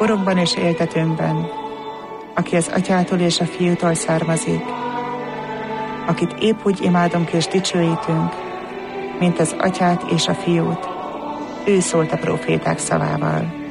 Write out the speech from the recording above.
korokban és éltetőnkben, aki az Atyától és a Fiútól származik, akit épp úgy imádunk és dicsőítünk, mint az Atyát és a Fiút, ő szólt a próféták szavával.